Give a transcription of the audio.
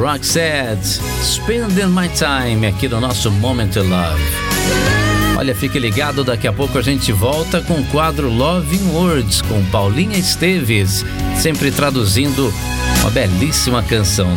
Roxette, Spending My Time, aqui no nosso Moment to Love. Olha, fique ligado, daqui a pouco a gente volta com o quadro Love in Words, com Paulinha Esteves, sempre traduzindo uma belíssima canção.